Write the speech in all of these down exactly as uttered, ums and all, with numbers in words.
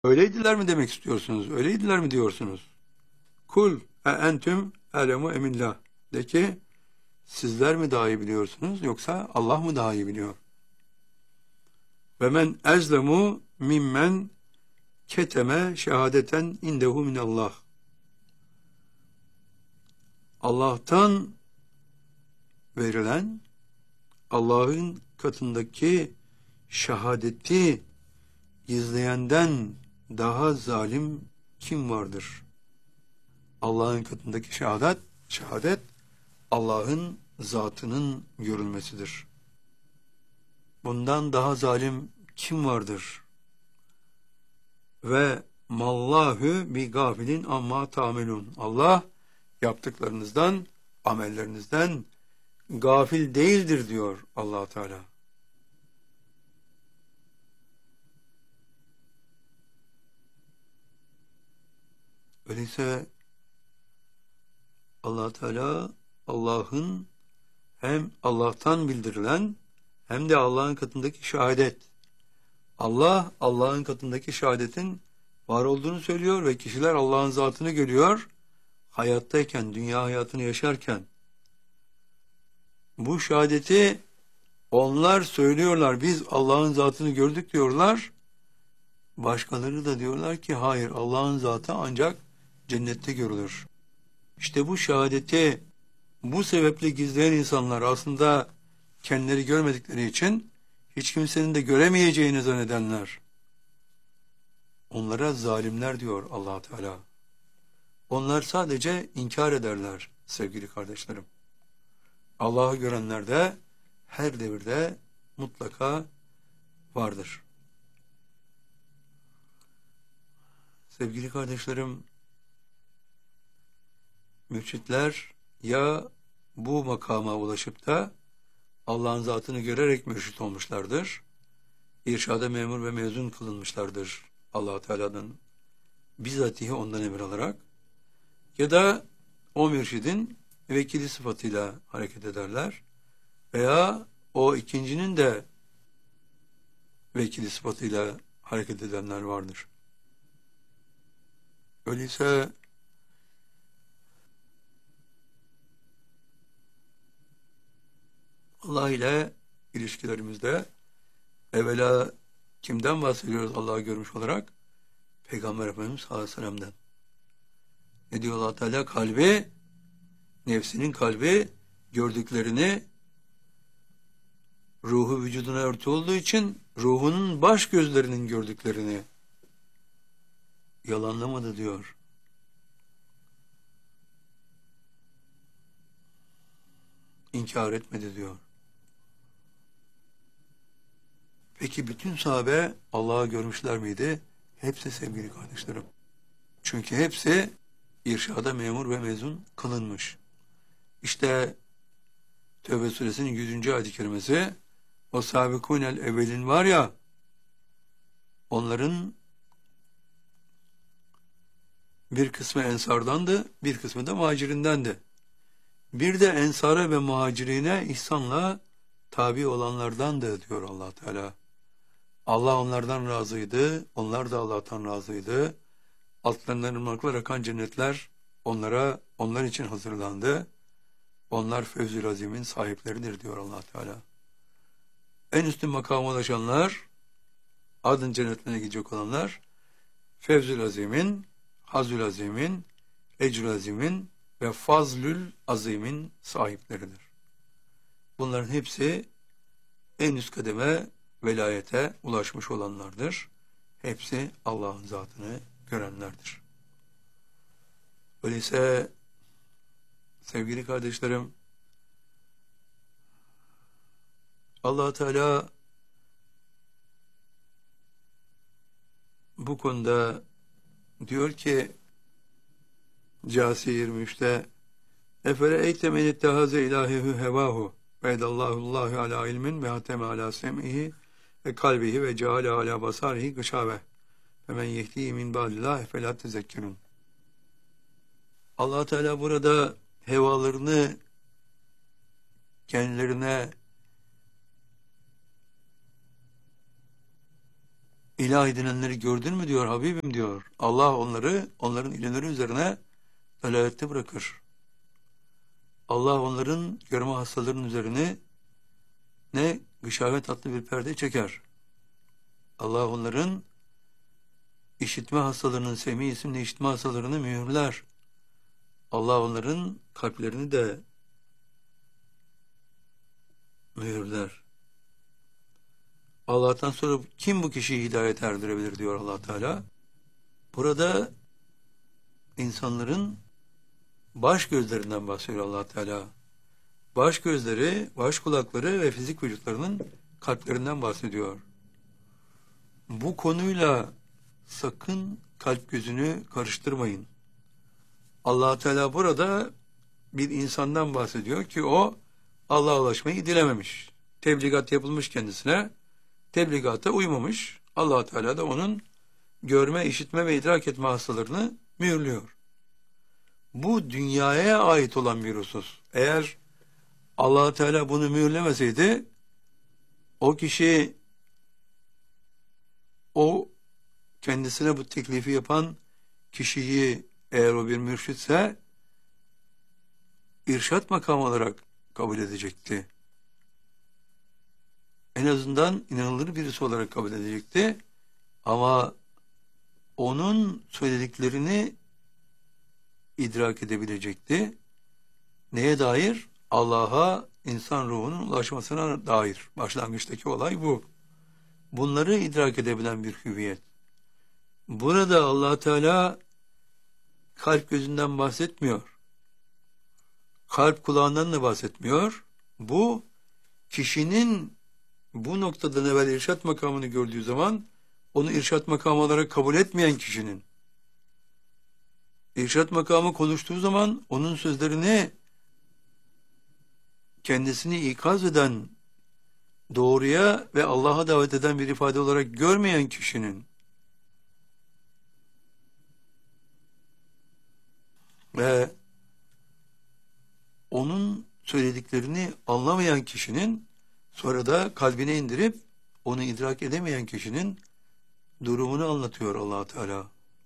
Öyleydiler mi demek istiyorsunuz? Öyleydiler mi diyorsunuz? Kul e entüm elemu emillah. De ki sizler mi daha iyi biliyorsunuz yoksa Allah mı daha iyi biliyor? Ve men ezlemu mimmen keteme şehadeten indehu minallah. Allah'tan verilen Allah'ın katındaki şehadeti gizleyenden daha zalim kim vardır? Allah'ın katındaki şehadet, şehadet Allah'ın zatının görülmesidir. Bundan daha zalim kim vardır? Ve mallahu bi gafilin amma tamelun. Allah yaptıklarınızdan, amellerinizden gafil değildir diyor Allah Teala. Öyleyse Allah Teala Allah'ın hem Allah'tan bildirilen hem de Allah'ın katındaki şehadet. Allah Allah'ın katındaki şehadetin var olduğunu söylüyor ve kişiler Allah'ın zatını görüyor. Hayattayken, dünya hayatını yaşarken bu şehadeti onlar söylüyorlar. Biz Allah'ın zatını gördük diyorlar. Başkaları da diyorlar ki hayır, Allah'ın zatı ancak cennette görülür. İşte bu şehadeti bu sebeple gizleyen insanlar aslında kendileri görmedikleri için hiç kimsenin de göremeyeceğini zannedenler. Onlara zalimler diyor Allah Teala. Onlar sadece inkar ederler sevgili kardeşlerim. Allah'ı görenler de her devirde mutlaka vardır. Sevgili kardeşlerim, mürşitler ya bu makama ulaşıp da Allah'ın zatını görerek mürşit olmuşlardır, irşada memur ve mezun kılınmışlardır Allah Teala'dan bizzatihi ondan emir alarak, ya da o mürşidin vekili sıfatıyla hareket ederler veya o ikincinin de vekili sıfatıyla hareket edenler vardır. Öyleyse Allah ile ilişkilerimizde evvela kimden bahsediyoruz Allah'ı görmüş olarak? Peygamber Efendimiz sallallahu aleyhi ve sellem'den. Ne diyor Allah Teala? Kalbi, nefsinin kalbi gördüklerini, ruhu vücuduna örtü olduğu için ruhunun baş gözlerinin gördüklerini yalanlamadı diyor. İnkar etmedi diyor. Peki bütün sahabe Allah'ı görmüşler miydi? Hepsi sevgili kardeşlerim. Çünkü hepsi irşada memur ve mezun kılınmış. İşte Tevbe suresinin yüzüncü ayet-i kerimesi, o sabikûnel evvelin var ya, onların bir kısmı ensardandı, bir kısmı da muhacirindendi. Bir de ensara ve muhacirine ihsanla tabi olanlardandı diyor Allah Teala. Allah onlardan razıydı, onlar da Allah'tan razıydı. Altlarından ırmaklar akan cennetler onlara, onlar için hazırlandı. Onlar fevzül azimin sahipleridir diyor Allah Teala. En üstün makama ulaşanlar, adın cennetine gidecek olanlar, fevzül azimin, hazül azimin, ecrül azimin ve fazlül azimin sahipleridir. Bunların hepsi en üst kademe velayete ulaşmış olanlardır. Hepsi Allah'ın zatını görenlerdir. Öyleyse sevgili kardeşlerim, Allah Teala bu konuda diyor ki Câsiye yirmi üçte Efere eyte men ittehaze ilahehu hevahu ve edallahullahu ala ilmin ve hateme ala sem'ihi ve kalbihi ve ceale ala basarihi gışave ve men yehdihi min ba'dillah felat tezekkerun. Allah Teala burada hevalarını kendilerine İlah edinenleri gördün mü diyor Habibim diyor. Allah onları onların ilahları üzerine dalalette bırakır. Allah onların görme hastalarının üzerine ne gışavet adlı bir perde çeker. Allah onların işitme hastalarının, Semi isimli işitme hastalarını mühürler. Allah onların kalplerini de mühürler. Allah'tan sonra kim bu kişiyi hidayet erdirebilir diyor Allah Teala. Burada insanların baş gözlerinden bahsediyor Allah Teala. Baş gözleri, baş kulakları ve fizik vücutlarının kalplerinden bahsediyor. Bu konuyla sakın kalp gözünü karıştırmayın. Allah Teala burada bir insandan bahsediyor ki o Allah'a ulaşmayı dilememiş. Tebligat yapılmış kendisine. Tebligata uymamış. Allah Teala da onun görme, işitme ve idrak etme hastalarını mühürlüyor. Bu dünyaya ait olan bir husus. Eğer Allah Teala bunu mühürlemeseydi o kişi o kendisine bu teklifi yapan kişiyi eğer o bir mürşitse irşat makamı olarak kabul edecekti. En azından inanılır birisi olarak kabul edecekti. Ama onun söylediklerini idrak edebilecekti. Neye dair? Allah'a insan ruhunun ulaşmasına dair. Başlangıçtaki olay bu. Bunları idrak edebilen bir hüviyet. Burada Allah Teala kalp gözünden bahsetmiyor. Kalp kulağından da bahsetmiyor. Bu kişinin bu noktadan evvel irşat makamını gördüğü zaman onu irşat makamı olarak kabul etmeyen kişinin irşat makamı konuştuğu zaman onun sözlerini kendisini ikaz eden, doğruya ve Allah'a davet eden bir ifade olarak görmeyen kişinin ve onun söylediklerini anlamayan kişinin sonra da kalbine indirip onu idrak edemeyen kişinin durumunu anlatıyor Allah Teala.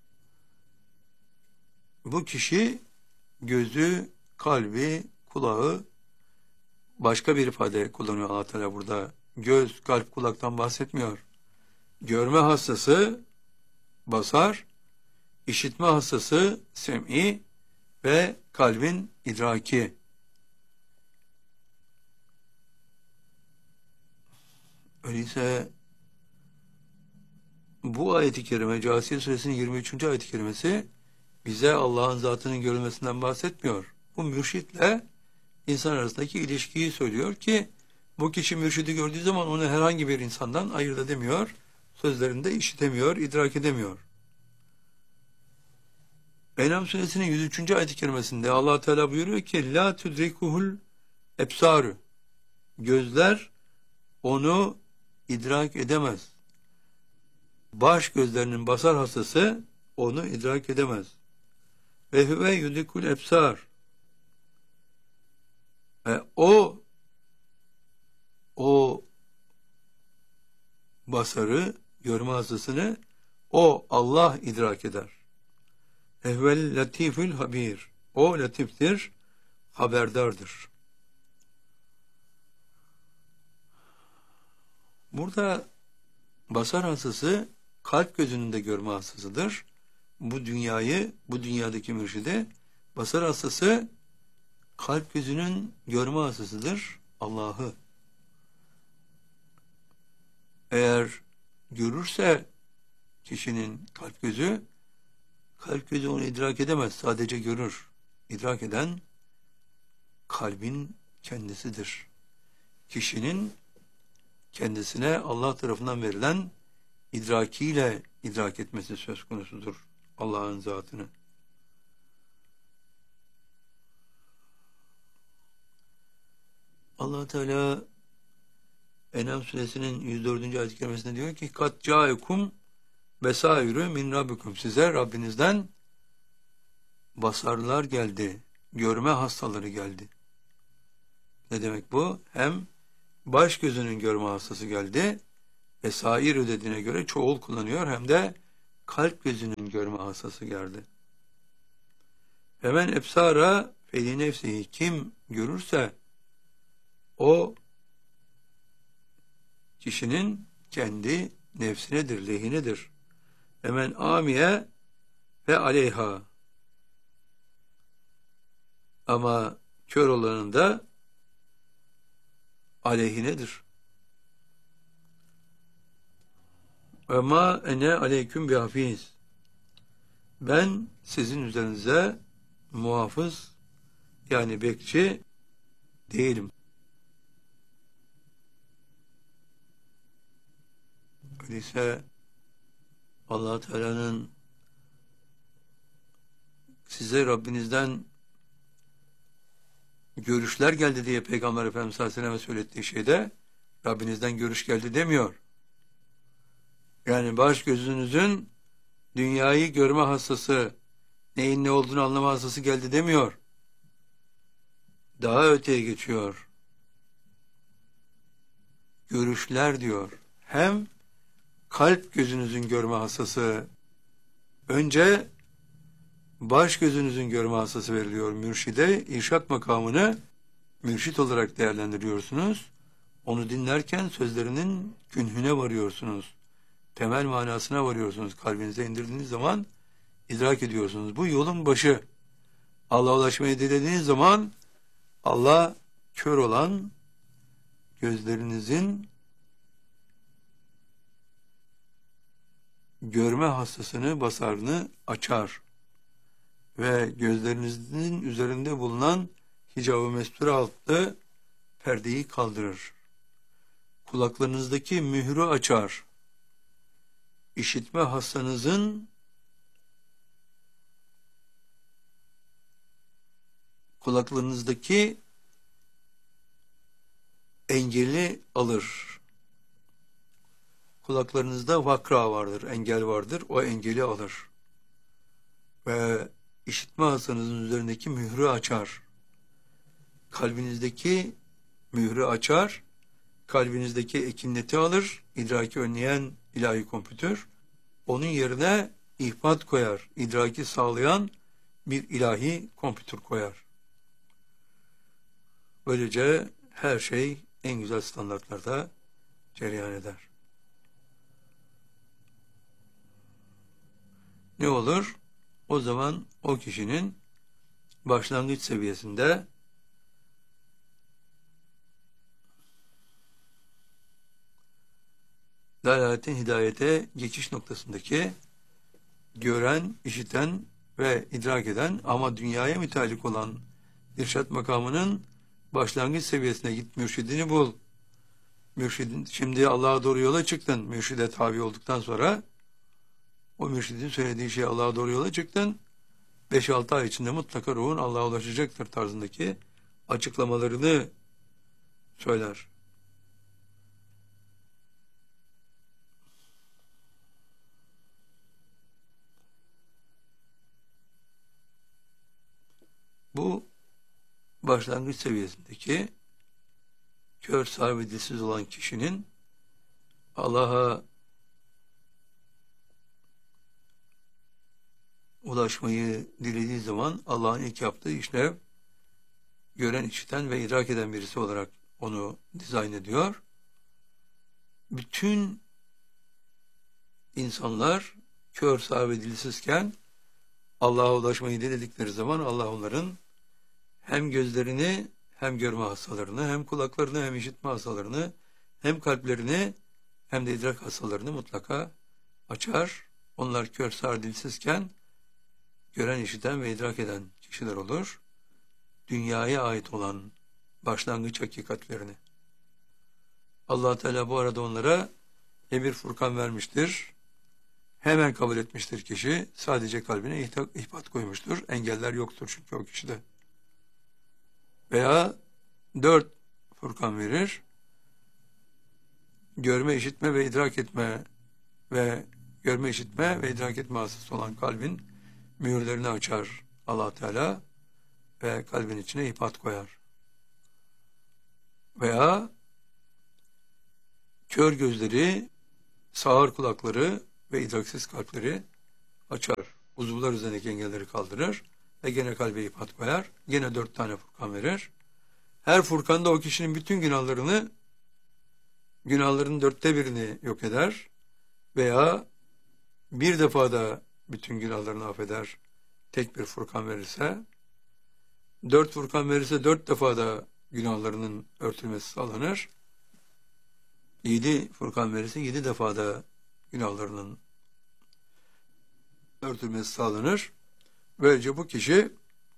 Bu kişi gözü, kalbi, kulağı başka bir ifade kullanıyor Allah Teala burada. Göz, kalp, kulaktan bahsetmiyor. Görme hastası basar, işitme hastası sem'i ve kalbin idraki. Öyleyse bu ayet-i kerime, Câsiye suresinin yirmi üçüncü ayet-i kerimesi bize Allah'ın zatının görülmesinden bahsetmiyor. Bu mürşitle insan arasındaki ilişkiyi söylüyor ki bu kişi mürşidi gördüğü zaman onu herhangi bir insandan ayırt edemiyor, sözlerini de işitemiyor, idrak edemiyor. En'am suresinin yüz üçüncü ayet-i kerimesinde Allah Teala buyuruyor ki la tudrikuhul ebsaru, gözler onu idrak edemez. Baş gözlerinin basar hastası onu idrak edemez. Ve huve yudrikul ebsar, ve o o basarı, görme hastasını o Allah idrak eder. Ehvel latifül habir, o latiftir, haberdardır. Burada basar hastası kalp gözünün de görme hastasıdır. Bu dünyayı, bu dünyadaki mürşide basar hastası kalp gözünün görme hastasıdır, Allah'ı. Eğer görürse kişinin kalp gözü, kalp gözü onu idrak edemez, sadece görür. İdrak eden kalbin kendisidir. Kişinin kendisine Allah tarafından verilen idrakiyle idrak etmesi söz konusudur Allah'ın zatını. Allah Teala En'am suresinin yüz dördüncü ayet-i kerimesinde diyor ki kat câekum besâirü min rabbikum, size Rabbinizden basarlar geldi, görme hastaları geldi. Ne demek bu? Hem baş gözünün görme hastası geldi Esair dediğine göre çoğul kullanıyor, hem de kalp gözünün görme hasası geldi. Hemen ebsara feli nefsihi, kim görürse o kişinin kendi nefsinedir, lehinedir. Hemen amiye ve aleyha, ama kör olanın da aleyhinedir. Ve ma ene aleyküm bihafiz, ben sizin üzerinize muhafız, yani bekçi değilim. Öyleyse Allah Teala'nın size Rabbinizden görüşler geldi diye Peygamber Efendimiz sallallahu aleyhi ve sellem'e söylettiği şeyde Rabbinizden görüş geldi demiyor. Yani baş gözünüzün dünyayı görme hastası, neyin ne olduğunu anlama hastası geldi demiyor. Daha öteye geçiyor. Görüşler diyor. Hem kalp gözünüzün görme hastası, önce baş gözünüzün görme hastası veriliyor mürşide. İrşad makamını mürşit olarak değerlendiriyorsunuz. Onu dinlerken sözlerinin künhüne varıyorsunuz. Temel manasına varıyorsunuz. Kalbinize indirdiğiniz zaman idrak ediyorsunuz. Bu yolun başı. Allah'a ulaşmayı dilediğiniz zaman Allah kör olan gözlerinizin görme hastasını, basarını açar ve gözlerinizin üzerinde bulunan hicab-ı mesture altı perdeyi kaldırır. Kulaklarınızdaki mührü açar. İşitme hastanızın kulaklarınızdaki engeli alır. Kulaklarınızda vakra vardır, engel vardır. O engeli alır. Ve işitme hastanızın üzerindeki mührü açar. Kalbinizdeki mührü açar. Kalbinizdeki ekinleti alır. İdraki önleyen ilahi kompütür. Onun yerine ihbat koyar. İdraki sağlayan bir ilahi kompütür koyar. Böylece her şey en güzel standartlarda cereyan eder. Ne olur? O zaman o kişinin başlangıç seviyesinde dalaletin hidayete geçiş noktasındaki gören, işiten ve idrak eden ama dünyaya müteallik olan irşad makamının başlangıç seviyesine git, mürşidini bul. Mürşidin, şimdi Allah'a doğru yola çıktın. Mürşide tabi olduktan sonra o mürşidin söylediği şey Allah'a doğru yola çıktın. beş altı ay içinde mutlaka ruhun Allah'a ulaşacaktır tarzındaki açıklamalarını söyler. Bu başlangıç seviyesindeki kör, sağır ve dilsiz olan kişinin Allah'a ulaşmayı dilediği zaman Allah'ın ilk yaptığı işlev gören, işiten ve idrak eden birisi olarak onu dizayn ediyor. Bütün insanlar kör, sağır ve dilsizken Allah'a ulaşmayı diledikleri zaman Allah onların hem gözlerini, hem görme hastalarını, hem kulaklarını, hem işitme hastalarını, hem kalplerini, hem de idrak hastalarını mutlaka açar. Onlar kör, sağır, dilsizken gören, işiten ve idrak eden kişiler olur. Dünyaya ait olan başlangıç hakikatlerini. Allah Teala bu arada onlara ne bir Furkan vermiştir, hemen kabul etmiştir kişi, sadece kalbine ihbat koymuştur. Engeller yoktur çünkü o kişide. Veya dört Furkan verir, görme, işitme ve idrak etme ve görme, işitme ve idrak etme hastası olan kalbin mühürlerini açar Allah Teala ve kalbin içine ihbat koyar. Veya kör gözleri sağır kulakları ve idraksiz kalpleri açar. Uzuvlar üzerindeki engelleri kaldırır ve gene kalbe ipat koyar. Gene dört tane Furkan verir. Her Furkan'da o kişinin bütün günahlarını, günahların dörtte birini yok eder veya bir defada bütün günahlarını affeder. Tek bir Furkan verirse, dört Furkan verirse dört defada günahlarının örtülmesi sağlanır. Yedi Furkan verirse yedi defada günahlarının örtülmesi sağlanır. Böylece bu kişi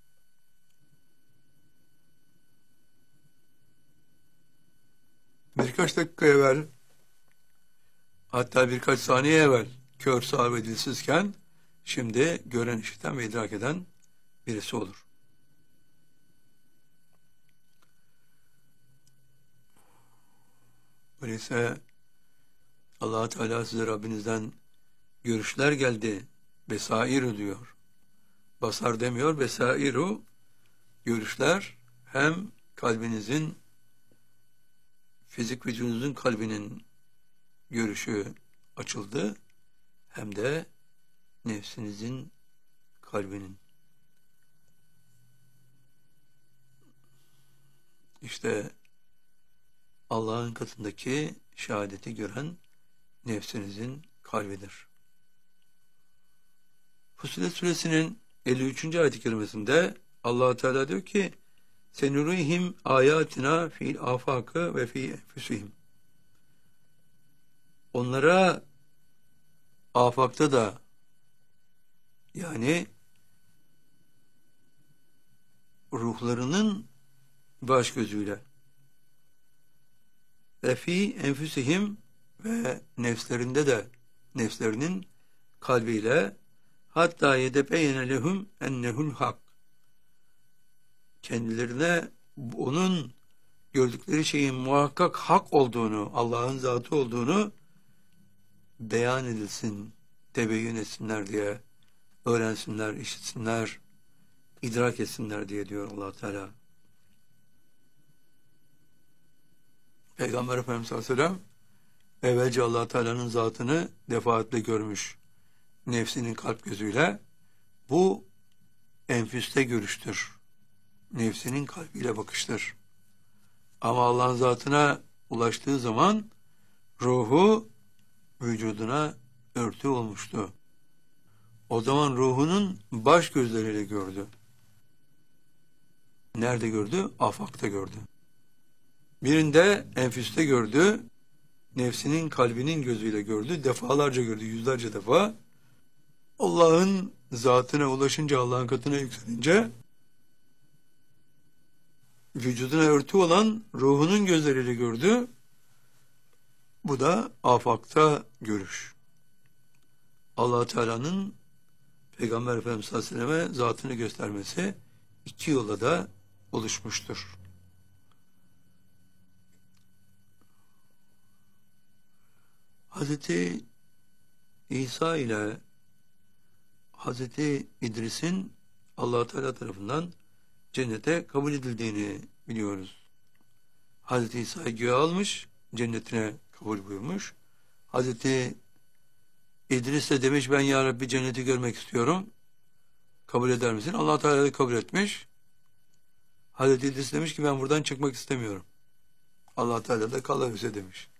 birkaç dakika evvel, hatta birkaç saniye evvel kör, sağır ve dilsizken şimdi gören, işiten ve idrak eden birisi olur. Öyleyse Allah Teala size Rabbinizden görüşler geldi, besairu diyor. Basar demiyor, besairu, görüşler hem kalbinizin, fizik vücudunuzun kalbinin görüşü açıldı, hem de nefsinizin kalbinin. İşte Allah'ın katındaki şehadeti gören nefsinizin kalbidir. Fussilet suresinin elli üçüncü ayet-i kerimesinde Allah Teala diyor ki: "Senurihim ayatina fil afakı ve fi enfusihim." Onlara afakta da, yani ruhlarının baş gözüyle, ve fi enfusihim, ve nefslerinde de, nefslerinin kalbiyle, hatta yedebeyene lehum ennehul hak, kendilerine onun gördükleri şeyin muhakkak hak olduğunu, Allah'ın zatı olduğunu beyan edilsin, tebeyyün etsinler diye, öğrensinler, işitsinler, idrak etsinler diye diyor Allah Teala. Peygamber Efendimiz sallallahu aleyhi ve sellem evvelce Allah Teala'nın zatını defaatle görmüş, nefsinin kalp gözüyle. Bu enfüste görüştür, nefsinin kalbiyle bakıştır. Ama Allah'ın zatına ulaştığı zaman ruhu vücuduna örtü olmuştu. O zaman ruhunun baş gözleriyle gördü. Nerede gördü? Afakta gördü. Birinde enfüste gördü, nefsinin kalbinin gözüyle gördü, defalarca gördü, yüzlerce defa. Allah'ın zatına ulaşınca, Allah'ın katına yükselince, vücuduna örtü olan ruhunun gözleriyle gördü. Bu da afakta görüş. Allah Teala'nın Peygamber Efendimiz sallallahu aleyhi ve selleme zatını göstermesi iki yola da oluşmuştur. Hazreti İsa ile Hazreti İdris'in Allah Teala tarafından cennete kabul edildiğini biliyoruz. Hazreti İsa'yı göğe almış, cennetine kabul buyurmuş. Hazreti İdris de demiş, ben ya Rabbi cenneti görmek istiyorum, kabul eder misin? Allah Teala da kabul etmiş. Hazreti İdris demiş ki, ben buradan çıkmak istemiyorum. Allah Teala da kal öyleyse demiş.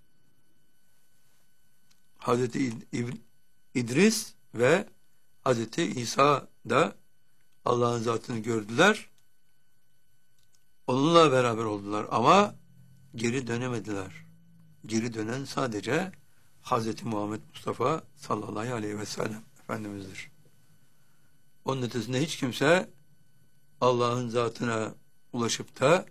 Hazreti İdris ve Hazreti İsa da Allah'ın zatını gördüler. Onunla beraber oldular ama geri dönemediler. Geri dönen sadece Hazreti Muhammed Mustafa sallallahu aleyhi ve sellem Efendimiz'dir. Onun ötesinde hiç kimse Allah'ın zatına ulaşıp da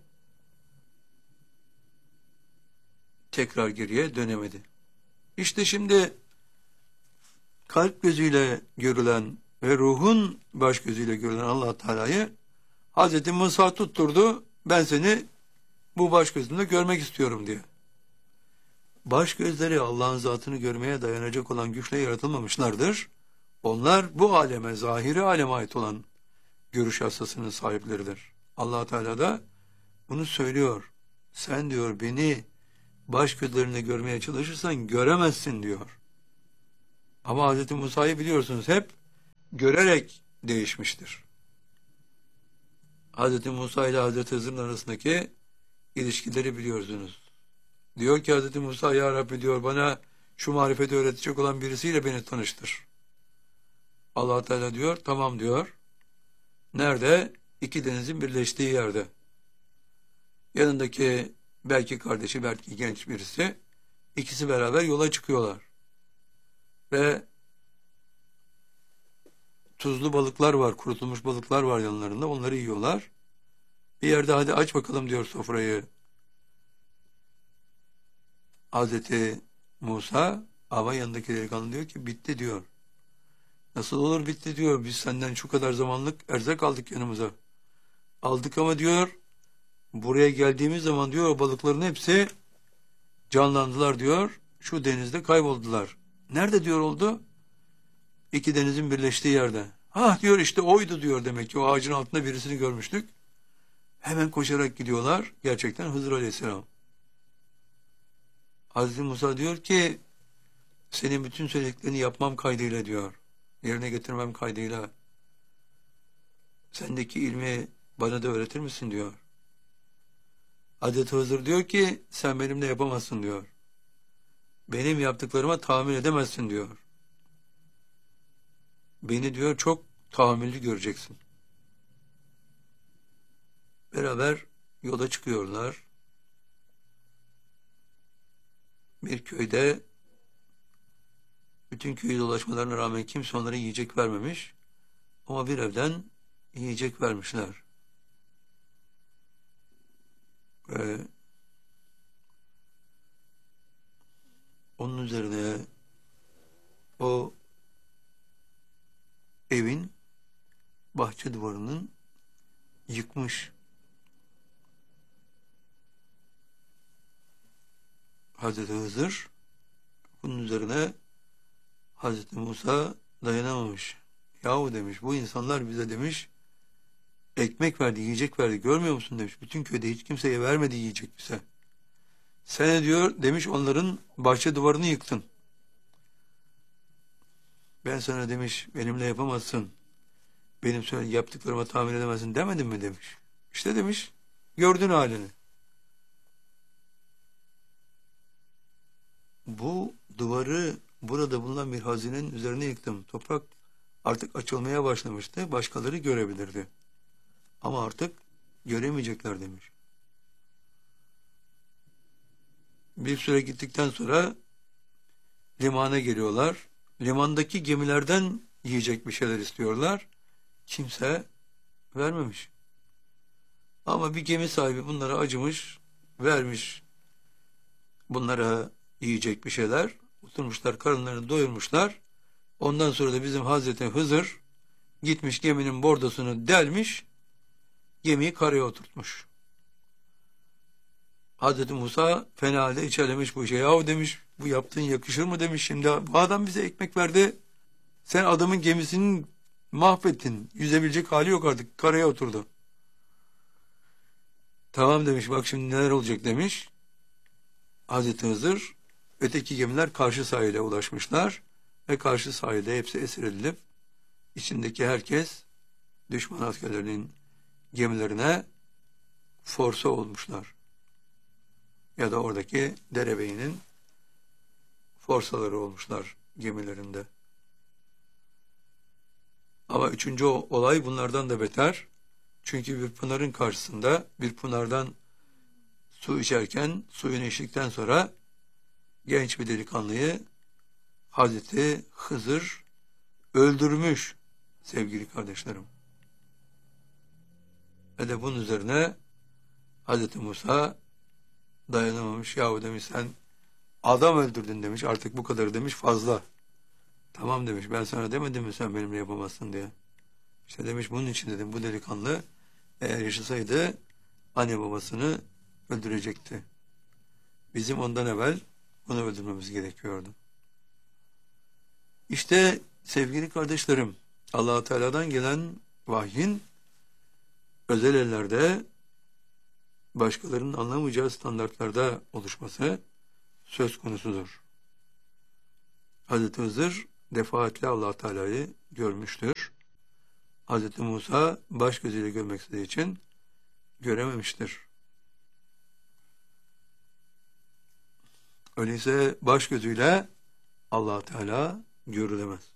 tekrar geriye dönemedi. İşte şimdi kalp gözüyle görülen ve ruhun baş gözüyle görülen Allah Teala'yı Hazreti Musa tutturdu, ben seni bu baş gözümle görmek istiyorum diye. Baş gözleri Allah'ın zatını görmeye dayanacak olan güçle yaratılmamışlardır. Onlar bu aleme, zahiri aleme ait olan görüş hassasının sahipleridir. Allah Teala da bunu söylüyor. Sen diyor beni baş gözlerinde görmeye çalışırsan göremezsin diyor. Ama Hazreti Musa'yı biliyorsunuz hep görerek değişmiştir. Hazreti Musa ile Hazreti Hızır'ın arasındaki ilişkileri biliyorsunuz. Diyor ki Hazreti Musa, ya Rabbi diyor, bana şu marifeti öğretecek olan birisiyle beni tanıştır. Allah Teala diyor, tamam diyor. Nerede? İki denizin birleştiği yerde. Yanındaki belki kardeşi, belki genç birisi. İkisi beraber yola çıkıyorlar. Ve tuzlu balıklar var, kurutulmuş balıklar var yanlarında. Onları yiyorlar. Bir yerde hadi aç bakalım diyor sofrayı Hazreti Musa. Ama yanındaki delikanlı diyor ki bitti diyor. Nasıl olur bitti diyor. Biz senden şu kadar zamanlık erzak aldık yanımıza. Aldık ama diyor buraya geldiğimiz zaman diyor o balıkların hepsi canlandılar diyor. Şu denizde kayboldular. Nerede diyor oldu? İki denizin birleştiği yerde. Ha diyor işte oydu diyor, demek ki o ağacın altında birisini görmüştük. Hemen koşarak gidiyorlar. Gerçekten Hızır Aleyhisselam. Hazreti Musa diyor ki senin bütün söylediklerini yapmam kaydıyla diyor. Yerine getirmem kaydıyla. Sendeki ilmi bana da öğretir misin diyor. Hazreti Hızır diyor ki sen benimle yapamazsın diyor. Benim yaptıklarıma tahammül edemezsin diyor. Beni diyor çok tahammüllü göreceksin. Beraber yola çıkıyorlar. Bir köyde bütün köyü dolaşmalarına rağmen kimse onlara yiyecek vermemiş. Ama bir evden yiyecek vermişler. Ve onun üzerine o evin bahçe duvarının yıkmış Hazreti Hızır. Bunun üzerine Hazreti Musa dayanamamış. Yahu demiş, bu insanlar bize demiş ekmek verdi, yiyecek verdi. Görmüyor musun demiş. Bütün köyde hiç kimseye vermedi yiyecek bize. Sen diyor demiş onların bahçe duvarını yıktın. Ben sana demiş benimle yapamazsın. Benim söyle yaptıklarıma tahammül edemezsin demedim mi demiş. İşte demiş gördün halini. Bu duvarı burada bulunan bir hazinenin üzerine yıktım. Toprak artık açılmaya başlamıştı. Başkaları görebilirdi. Ama artık göremeyecekler demiş. Bir süre gittikten sonra limana geliyorlar. Limandaki gemilerden yiyecek bir şeyler istiyorlar. Kimse vermemiş. Ama bir gemi sahibi bunlara acımış, vermiş bunlara yiyecek bir şeyler. Oturmuşlar, karınlarını doyurmuşlar. Ondan sonra da bizim Hazreti Hızır gitmiş geminin bordosunu delmiş, gemiyi karaya oturtmuş. Hazreti Musa fena halde içerlemiş bu işe. Yahu demiş, bu yaptığın yakışır mı demiş şimdi. Bu adam bize ekmek verdi. Sen adamın gemisini mahvettin. Yüzebilecek hali yok artık. Karaya oturdu. Tamam demiş, bak şimdi neler olacak demiş. Hazreti Hızır, öteki gemiler karşı sahile ulaşmışlar. Ve karşı sahilde hepsi esir edilip içindeki herkes düşman askerlerinin gemilerine forsa olmuşlar. Ya da oradaki derebeyinin forsaları olmuşlar gemilerinde. Ama üçüncü olay bunlardan da beter. Çünkü bir pınarın karşısında bir pınardan su içerken, suyunu içtikten sonra genç bir delikanlıyı Hazreti Hızır öldürmüş sevgili kardeşlerim. Ve de bunun üzerine Hazreti Musa dayanamamış. Yahu demiş sen adam öldürdün demiş. Artık bu kadar demiş fazla. Tamam demiş, ben sana demedim mi sen benimle yapamazsın diye. İşte demiş bunun için dedim bu delikanlı eğer yaşasaydı anne babasını öldürecekti. Bizim ondan evvel onu öldürmemiz gerekiyordu. İşte sevgili kardeşlerim, Allah-u Teala'dan gelen vahyin özel ellerde başkalarının anlamayacağı standartlarda oluşması söz konusudur. Hazreti Hızır defaatle Allah Teala'yı görmüştür. Hazreti Musa baş gözüyle görmek istediği için görememiştir. Öyleyse baş gözüyle Allah Teala görülemez.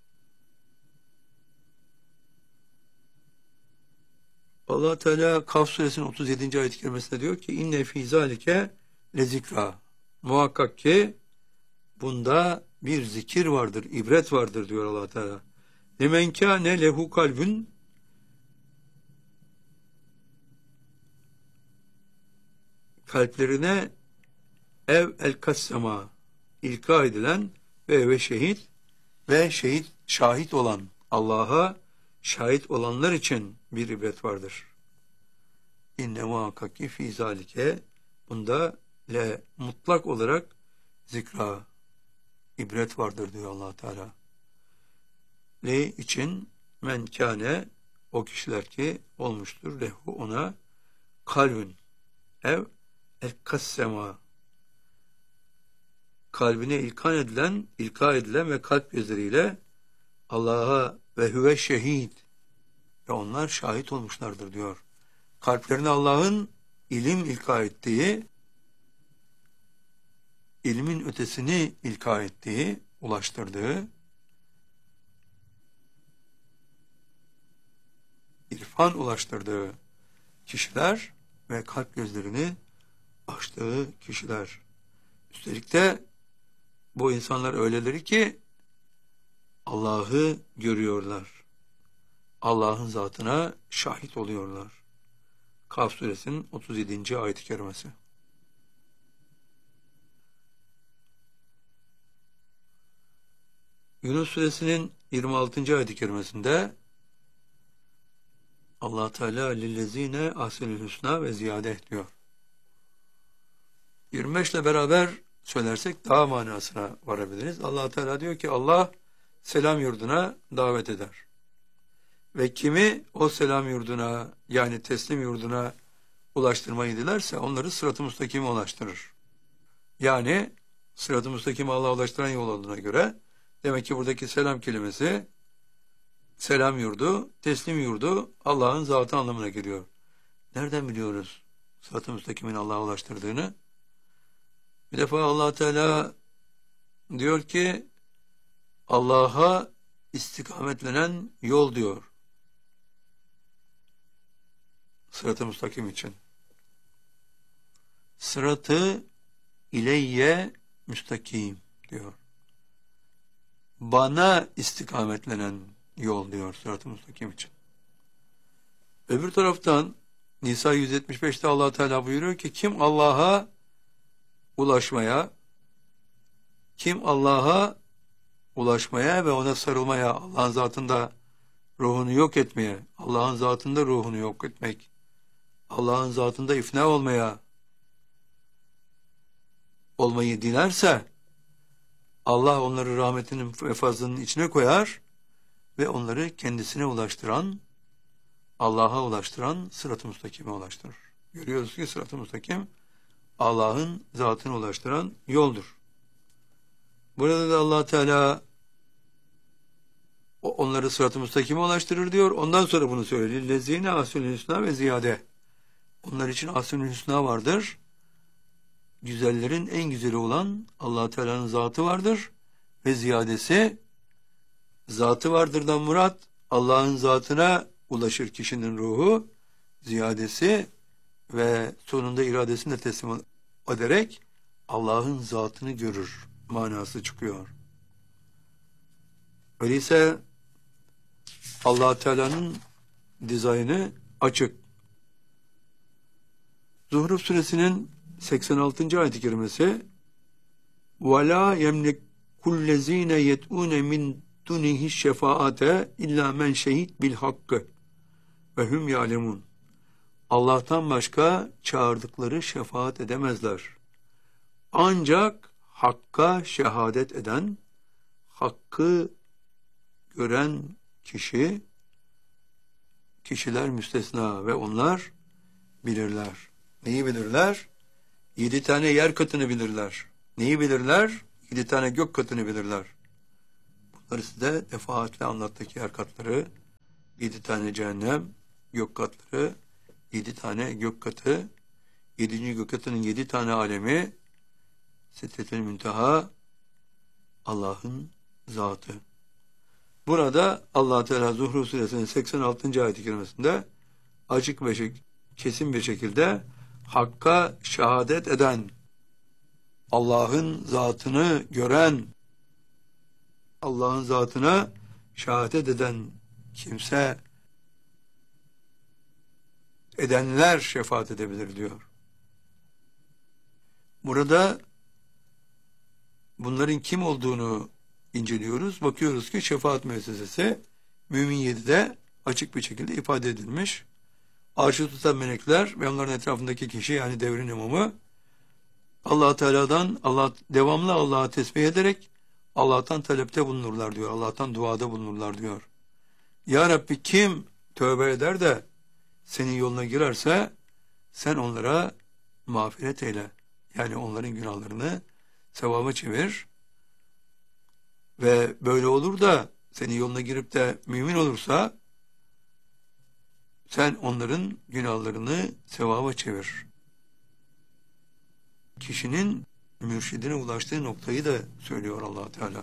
Allah Teala Kaf suresinin otuz yedinci ayet-i kerimesinde diyor ki inne fî zâlike lezikra. Muhakkak ki bunda bir zikir vardır, ibret vardır diyor Allah Teala. Lemen kâne lehu kalbün, kalplerine ev el kassema ilka edilen ve ve şehit ve şehit şahit olan, Allah'a şahit olanlar için bir ibret vardır. İnne muhakkak ki fî zâlike, bunda le mutlak olarak zikra, ibret vardır diyor Allah Teala. Le için men kâne, o kişiler ki olmuştur lehu ona kalbün ev el kassema, kalbine ilkan edilen, ilka edilen ve kalp gözleriyle Allah'a ve huve şehid, ve onlar şahit olmuşlardır diyor. Kalplerine Allah'ın ilim ilka ettiği, ilmin ötesini ilka ettiği, ulaştırdığı, irfan ulaştırdığı kişiler ve kalp gözlerini açtığı kişiler. Üstelik de bu insanlar öyleleri ki Allah'ı görüyorlar. Allah'ın zatına şahit oluyorlar. Kaf suresinin otuz yedinci ayet-i kerimesi. Yunus suresinin yirmi altıncı ayet-i kerimesinde Allah Teala lillezine ahsenül husna ve ziyade diyor. yirmi beş ile beraber söylersek daha manasına varabiliriz. Allah Teala diyor ki Allah selam yurduna davet eder. Ve kimi o selam yurduna, yani teslim yurduna ulaştırmayı dilerse onları sırat-ı müstakime ulaştırır. Yani sırat-ı müstakime Allah'a ulaştıran yol olduğuna göre demek ki buradaki selam kelimesi selam yurdu, teslim yurdu Allah'ın zatı anlamına geliyor. Nereden biliyoruz sırat-ı müstakimin Allah'a ulaştırdığını? Bir defa Allah Teala diyor ki Allah'a istikametlenen yol diyor. Sırat-ı müstakim için. Sıratı ileyye müstakim diyor. Bana istikametlenen yol diyor sırat-ı müstakim için. Öbür taraftan Nisa yüz yetmiş beşte Allah Teala buyuruyor ki kim Allah'a ulaşmaya, kim Allah'a ulaşmaya ve ona sarılmaya, Allah'ın zatında ruhunu yok etmeye, Allah'ın zatında ruhunu yok etmek, Allah'ın zatında ifna olmaya, olmayı dilerse, Allah onları rahmetinin ve fazlının içine koyar ve onları kendisine ulaştıran, Allah'a ulaştıran sırat-ı müstakime ulaştırır. Görüyoruz ki sırat-ı müstakim Allah'ın zatına ulaştıran yoldur. Burada da Allah Teala onları sırat-ı müstakime ulaştırır diyor. Ondan sonra bunu söylüyor. Lezine asül hüsna ve ziyade. Onlar için asül hüsna vardır. Güzellerin en güzeli olan Allah Teala'nın zatı vardır ve ziyadesi, zatı vardırdan murat Allah'ın zatına ulaşır kişinin ruhu, ziyadesi ve sonunda iradesini de teslim ederek Allah'ın zatını görür manası çıkıyor. Öyleyse Allah Teala'nın dizaynı açık. Zuhruf suresinin seksen altıncı ayet-i kerimesi وَلَا يَمْلِكُ الَّذ۪ينَ يَدْعُونَ مِنْ دُنِهِ الشَّفَاءَةَ اِلَّا مَنْ شَهِدْ بِالْحَقِّ وَهُمْ يَعْلَمُونَ. Allah'tan başka çağırdıkları şefaat edemezler. Ancak hakka şehadet eden, hakkı gören kişi, kişiler müstesna ve onlar bilirler. Neyi bilirler? Yedi tane yer katını bilirler. Neyi bilirler? Yedi tane gök katını bilirler. Bunları size defaatle anlattık yer katları. Yedi tane cehennem, gök katları, yedi tane gök katı, yedinci gök katının yedi tane alemi, Sidretül Münteha, Allah'ın zatı. Burada Allah Teala Zuhruf Suresinin seksen altıncı ayet-i kerimesinde açık ve kesin bir şekilde Hakk'a şehadet eden, Allah'ın zatını gören, Allah'ın zatına şehadet eden kimse, edenler şefaat edebilir diyor. Burada bunların kim olduğunu inceliyoruz. Bakıyoruz ki şefaat müessesesi Mümin yedide açık bir şekilde ifade edilmiş. Arşı tutan melekler ve onların etrafındaki kişi, yani devrin imamı, Allah Teala'dan Allah devamlı Allah'a tesbih ederek Allah'tan talepte bulunurlar diyor. Allah'tan duada bulunurlar diyor. Ya Rabbi, kim tövbe eder de senin yoluna girerse sen onlara mağfiret eyle. Yani onların günahlarını sevaba çevir. Ve böyle olur da senin yoluna girip de mümin olursa sen onların günahlarını sevaba çevir. Kişinin mürşidine ulaştığı noktayı da söylüyor Allah Teala.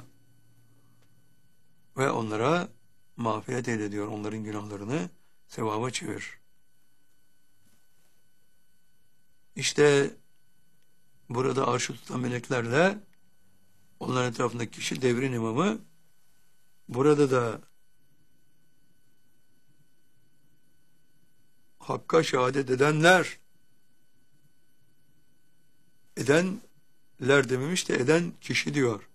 Ve onlara mağfiret eyle diyor. Onların günahlarını sevaba çevir. İşte burada arşı tutan meleklerle onların etrafındaki kişi devrin imamı. Burada da Hakk'a şehadet edenler, edenler dememiş de eden kişi diyor.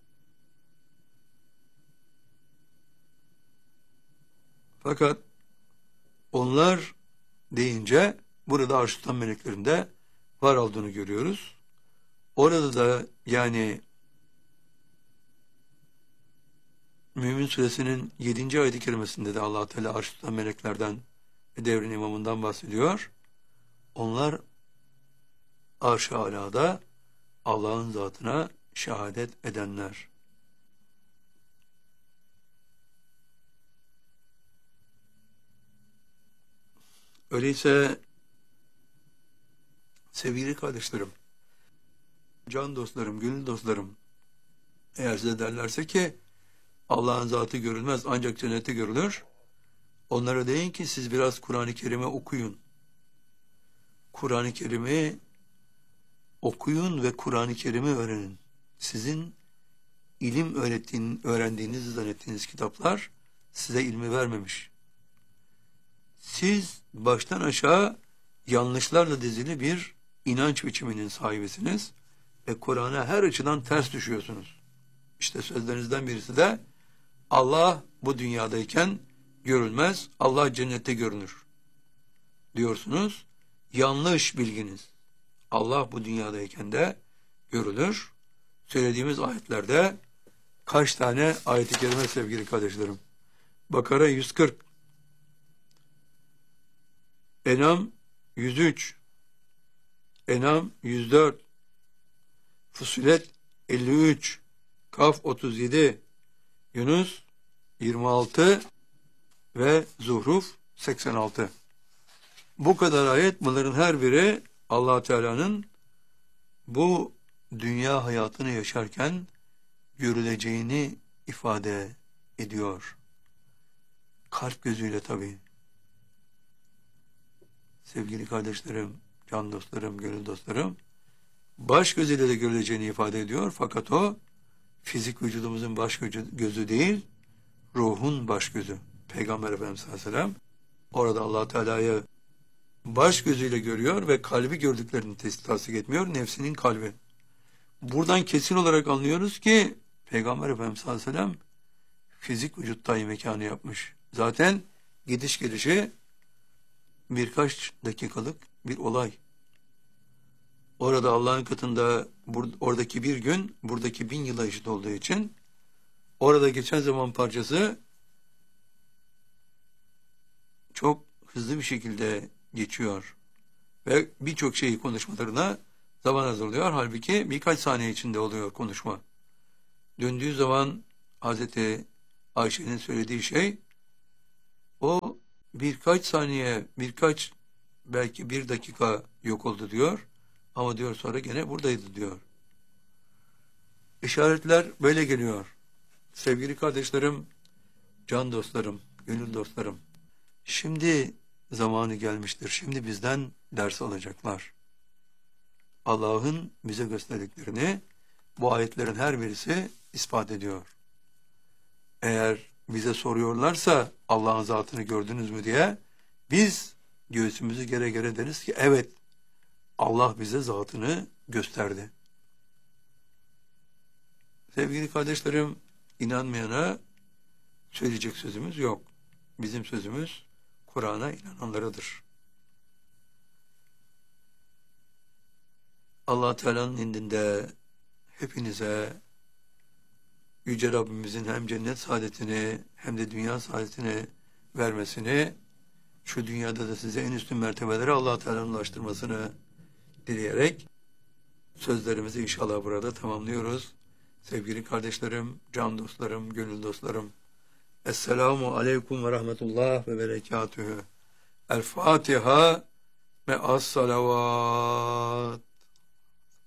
Fakat onlar deyince burada arş tutan meleklerinde var olduğunu görüyoruz. Orada da yani Mümin Suresinin yedinci ayet-i kerimesinde de Allah Teala arş tutan meleklerden ve devrin imamından bahsediyor. Onlar arş-ı alada Allah'ın zatına şehadet edenler. Öyleyse sevgili kardeşlerim, can dostlarım, gönül dostlarım, eğer size derlerse ki Allah'ın zatı görülmez ancak cennette görülür, onlara deyin ki siz biraz Kur'an-ı Kerim'i okuyun. Kur'an-ı Kerim'i okuyun ve Kur'an-ı Kerim'i öğrenin. Sizin ilim öğrettiğin, öğrendiğinizi zannettiğiniz kitaplar size ilmi vermemiş. Siz baştan aşağı yanlışlarla dizili bir inanç biçiminin sahibisiniz ve Kur'an'a her açıdan ters düşüyorsunuz. İşte sözlerinizden birisi de Allah bu dünyadayken görülmez, Allah cennette görünür diyorsunuz. Yanlış bilginiz. Allah bu dünyadayken de görülür. Söylediğimiz ayetlerde kaç tane ayet-i kerime sevgili kardeşlerim? Bakara yüz kırk, Enam yüz üç, Enam yüz dört, Fussilet elli üç, Kaf otuz yedi, Yunus yirmi altı ve Zuhruf seksen altı. Bu kadar ayet, bunların her biri Allah Teala'nın bu dünya hayatını yaşarken görüleceğini ifade ediyor. Kalp gözüyle tabii. Sevgili kardeşlerim, can dostlarım, gönül dostlarım, baş gözüyle de görüleceğini ifade ediyor. Fakat o fizik vücudumuzun baş gözü değil, ruhun baş gözü. Peygamber Efendimiz sallallahu aleyhi ve sellem orada Allah Teala'yı baş gözüyle görüyor ve kalbi gördüklerini tasdik etmiyor, nefsinin kalbi. Buradan kesin olarak anlıyoruz ki Peygamber Efendimiz sallallahu aleyhi ve sellem fizik vücuttayı mekanı yapmış. Zaten gidiş gelişi birkaç dakikalık bir olay. Orada Allah'ın katında oradaki bir gün buradaki bin yıla eşit olduğu için orada geçen zaman parçası çok hızlı bir şekilde geçiyor. Ve birçok şeyi konuşmalarına zaman hazırlıyor. Halbuki birkaç saniye içinde oluyor konuşma. Döndüğü zaman Hazreti Ayşe'nin söylediği şey o birkaç saniye, birkaç belki bir dakika yok oldu diyor. Ama diyor sonra gene buradaydı diyor. İşaretler böyle geliyor. Sevgili kardeşlerim, can dostlarım, gönül dostlarım. Şimdi zamanı gelmiştir. Şimdi bizden ders alacaklar. Allah'ın bize gösterdiklerini bu ayetlerin her birisi ispat ediyor. Eğer bize soruyorlarsa Allah'ın zatını gördünüz mü diye biz göğsümüzü gere gere deriz ki evet Allah bize zatını gösterdi. Sevgili kardeşlerim, inanmayana söyleyecek sözümüz yok. Bizim sözümüz Kur'an'a inananlarıdır. Allah Teala'nın indinde hepinize Yüce Rabbimizin hem cennet saadetini hem de dünya saadetini vermesini, şu dünyada da size en üstün mertebeleri Allah Teala'nın ulaştırmasını dileyerek sözlerimizi inşallah burada tamamlıyoruz. Sevgili kardeşlerim, can dostlarım, gönül dostlarım. Esselamu aleyküm ve rahmetullah ve berekatühü. El Fatiha ve as salavat.